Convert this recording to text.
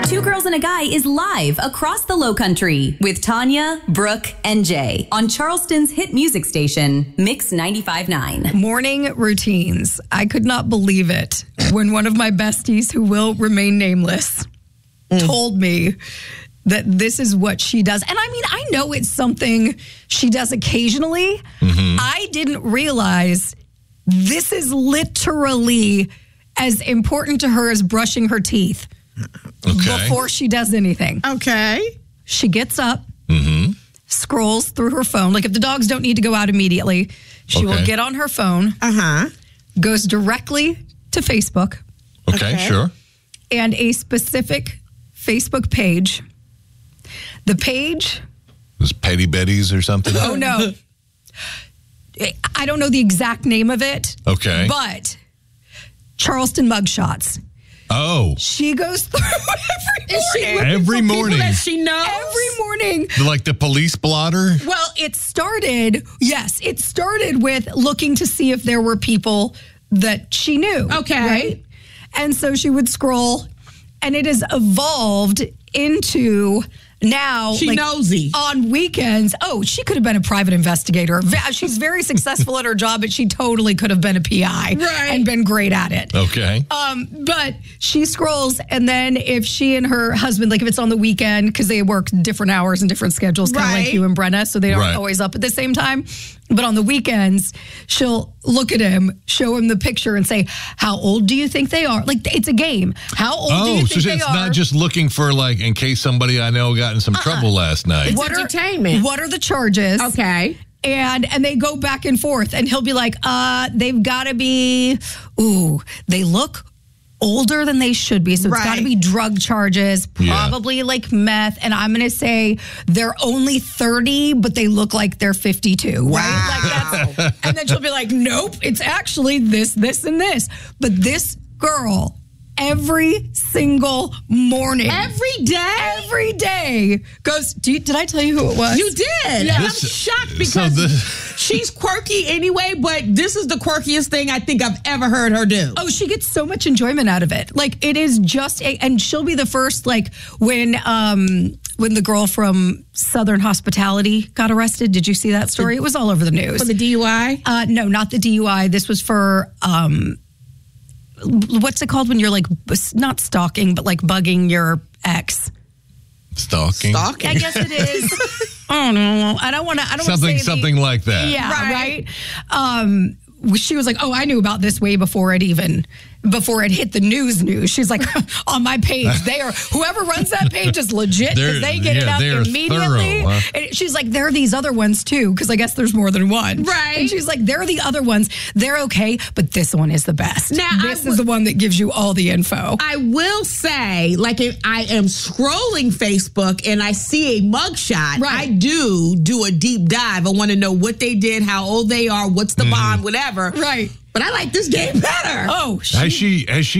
Two Girls and a Guy is live across the Lowcountry with Tanya, Brooke, and Jay on Charleston's hit music station, Mix 95.9. Morning routines. I could not believe it when one of my besties, who will remain nameless, told me that this is what she does. And I mean, I know it's something she does occasionally. I didn't realize this is literally as important to her as brushing her teeth before she does anything. Okay. She gets up, scrolls through her phone. Like if the dogs don't need to go out immediately, she will get on her phone, goes directly to Facebook. Okay, sure. And a specific Facebook page. The page... Was Petty Betty's or something? Oh, no. I don't know the exact name of it. Okay. But Charleston mugshots. Oh. She goes through Every morning. That she knows? every morning. Like the police blotter? Well, it started with looking to see if there were people that she knew. Okay. Right? And so she would scroll, and it has evolved into... Now, she nosy. On weekends, she could have been a private investigator. She's very successful at her job, but she totally could have been a PI and been great at it. Okay. But she scrolls, and then if she and her husband, like if it's on the weekend, because they work different hours and different schedules, kind of like you and Brenna, so they aren't always up at the same time. But on the weekends, she'll look at him, show him the picture, and say, "How old do you think they are?" Like it's a game. How old do you think they are? So it's not just looking for like in case somebody I know got in some trouble last night. It's entertainment. What are the charges? Okay. And they go back and forth, and he'll be like, they've got to be, they look older than they should be. So it's got to be drug charges, probably like meth. And I'm going to say they're only 30, but they look like they're 52. Wow. Right? Like that's, and then she'll be like, nope, it's actually this, this, and this. But this girl, every single morning, every day goes, did I tell you who it was? You did. Yeah. I'm shocked because she's quirky anyway, but this is the quirkiest thing I think I've ever heard her do. Oh, she gets so much enjoyment out of it. Like it is just, and she'll be the first, like when the girl from Southern Hospitality got arrested. Did you see that story? It was all over the news. For the DUI? No, not the DUI. This was for, what's it called when you're like, not stalking, but like bugging your ex? Stalking? I guess it is. I don't know. I don't want to something like that. Yeah, right. She was like, I knew about this way before it hit the news. She's like, on my page, whoever runs that page is legit because they get it up immediately. Thorough, huh? And she's like, there are these other ones too, because I guess there's more than one. Right. And she's like, there are the other ones. They're okay, but this one is the best. Now, this is the one that gives you all the info. I will say, like if I am scrolling Facebook and I see a mugshot, I do a deep dive. I want to know what they did, how old they are, what's the bond, whatever. Right. But I like this game better. Oh, Has she